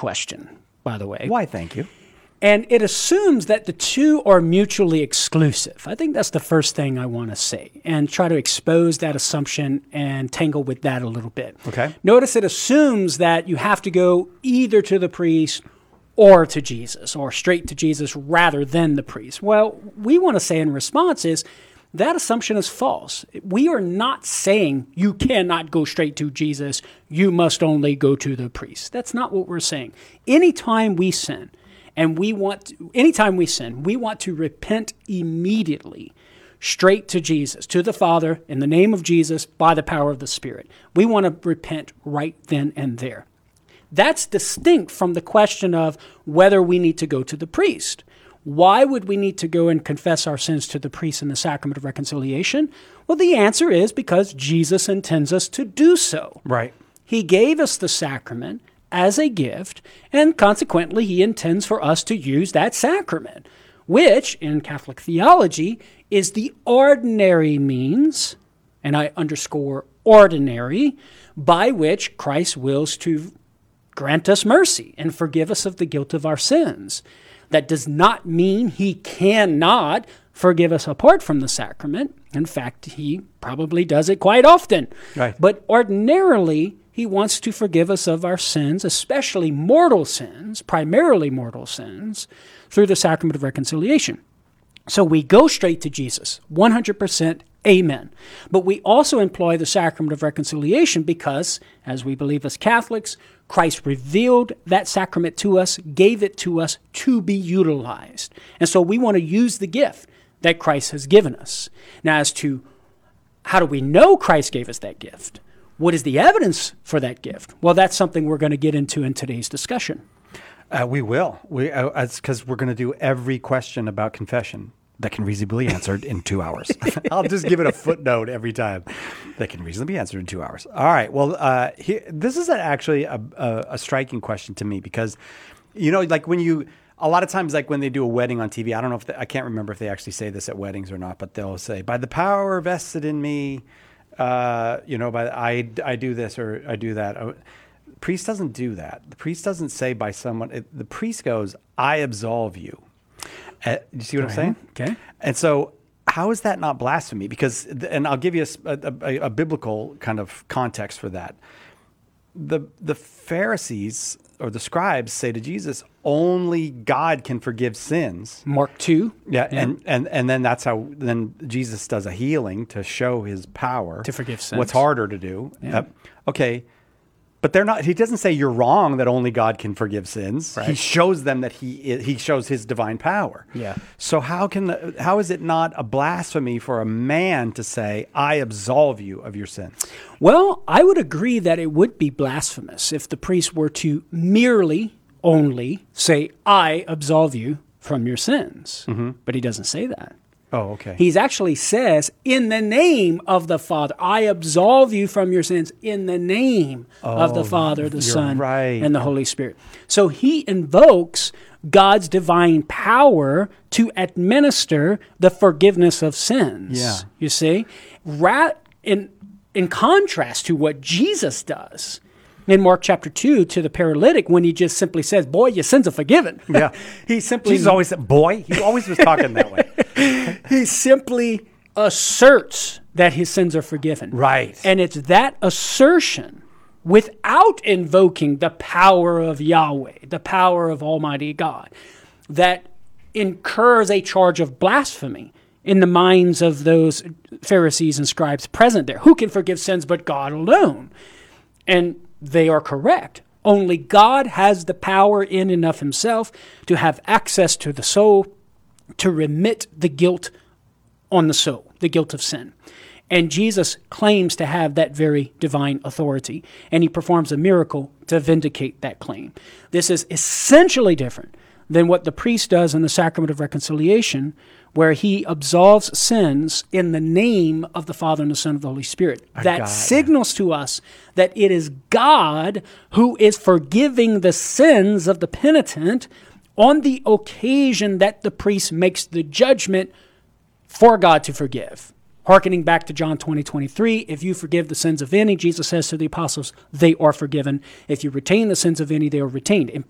question, by the way. Why, thank you. And it assumes that the two are mutually exclusive. I think that's the first thing I want to say, and try to expose that assumption and tangle with that a little bit. Okay. Notice it assumes that you have to go either to the priest or to Jesus, or straight to Jesus rather than the priest. Well, we want to say in response is that assumption is false. We are not saying you cannot go straight to Jesus, you must only go to the priest. That's not what we're saying. Anytime we sin, we want to repent immediately, straight to Jesus, to the Father, in the name of Jesus, by the power of the Spirit. We want to repent right then and there. That's distinct from the question of whether we need to go to the priest. Why would we need to go and confess our sins to the priest in the sacrament of reconciliation? Well, the answer is because Jesus intends us to do so. Right. He gave us the sacrament as a gift, and consequently, he intends for us to use that sacrament, which, in Catholic theology, is the ordinary means, and I underscore ordinary, by which Christ wills to grant us mercy and forgive us of the guilt of our sins. That does not mean he cannot forgive us apart from the sacrament. In fact, he probably does it quite often. Right. But ordinarily, he wants to forgive us of our sins, especially mortal sins, primarily mortal sins, through the sacrament of reconciliation. So we go straight to Jesus, 100%, amen. But we also employ the sacrament of reconciliation because, as we believe as Catholics, Christ revealed that sacrament to us, gave it to us to be utilized. And so we want to use the gift that Christ has given us. Now, as to how do we know Christ gave us that gift? What is the evidence for that gift? Well, that's something we're going to get into in today's discussion. We will. It's because we're going to do every question about confession that can reasonably be answered in 2 hours. I'll just give it a footnote every time. That can reasonably be answered in 2 hours. All right. Well, this is actually a striking question to me because, like a lot of times, like when they do a wedding on TV, I don't know I can't remember if they actually say this at weddings or not, but they'll say, by the power vested in me, I do this or I do that. The priest doesn't do that. The priest doesn't say by someone. The priest goes, I absolve you. You see what I'm saying? Okay. And so how is that not blasphemy? Because, and I'll give you a biblical kind of context for that. The Pharisees or the scribes say to Jesus, only God can forgive sins. Mark 2. Yeah. And then that's how then Jesus does a healing to show his power. To forgive sins. What's harder to do. Yeah. Okay. But he doesn't say you're wrong that only God can forgive sins. Right. He shows them that he shows his divine power. Yeah. So how is it not a blasphemy for a man to say, I absolve you of your sins? Well, I would agree that it would be blasphemous if the priest were to only say, I absolve you from your sins. Mm-hmm. But he doesn't say that. Oh, okay. He actually says, in the name of the Father, I absolve you from your sins in the name of the Father, the Son, and the Holy Spirit. So he invokes God's divine power to administer the forgiveness of sins. Yeah. You see? In contrast to what Jesus does in Mark chapter 2 to the paralytic when he just simply says, boy, your sins are forgiven. Yeah. Jesus always said, boy. He always was talking that way. He simply asserts that his sins are forgiven. Right. And it's that assertion without invoking the power of Yahweh, the power of Almighty God, that incurs a charge of blasphemy in the minds of those Pharisees and scribes present there. Who can forgive sins but God alone? And they are correct. Only God has the power in and of himself to have access to the soul to remit the guilt on the soul, the guilt of sin. And Jesus claims to have that very divine authority, and he performs a miracle to vindicate that claim. This is essentially different than what the priest does in the sacrament of reconciliation, where he absolves sins in the name of the Father and the Son and the Holy Spirit. That signals to us that it is God who is forgiving the sins of the penitent on the occasion that the priest makes the judgment for God to forgive. Hearkening back to John 20:23, if you forgive the sins of any, Jesus says to the apostles, they are forgiven. If you retain the sins of any, they are retained.